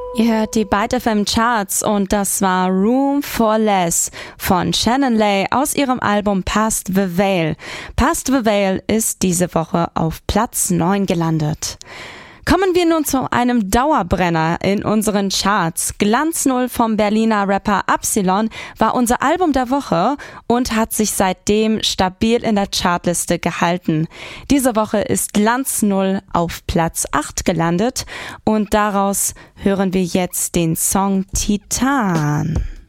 Ihr hört die Byte FM Charts und das war Room for Less von Shannon Lay aus ihrem Album Past the Veil. Past the Veil ist diese Woche auf Platz 9 gelandet. Kommen wir nun zu einem Dauerbrenner in unseren Charts. Glanz Null vom Berliner Rapper Absilon war unser Album der Woche und hat sich seitdem stabil in der Chartliste gehalten. Diese Woche ist Glanz Null auf Platz 8 gelandet und daraus hören wir jetzt den Song Titan.